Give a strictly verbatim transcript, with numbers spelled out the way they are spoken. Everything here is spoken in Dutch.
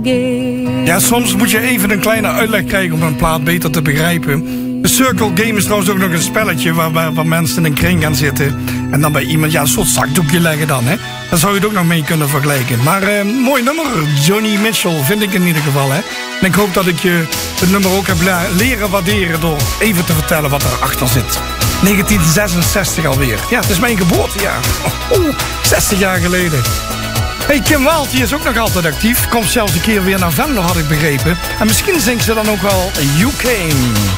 game. Ja, soms moet je even een kleine uitleg krijgen om een plaat beter te begrijpen. De Circle Game is trouwens ook nog een spelletje waar, waar, waar mensen in een kring gaan zitten. En dan bij iemand ja, een soort zakdoekje leggen dan, hè. Dan zou je het ook nog mee kunnen vergelijken. Maar uh, mooi nummer, Joni Mitchell, vind ik in ieder geval, hè. En ik hoop dat ik je het nummer ook heb leren waarderen door even te vertellen wat erachter zit. negentien zesenzestig alweer. Ja, het is mijn geboortejaar. Oh, oh, zestig jaar geleden. Hey, Kim Wilde, die is ook nog altijd actief. Komt zelfs een keer weer naar Venlo, had ik begrepen. En misschien zingt ze dan ook wel You Came.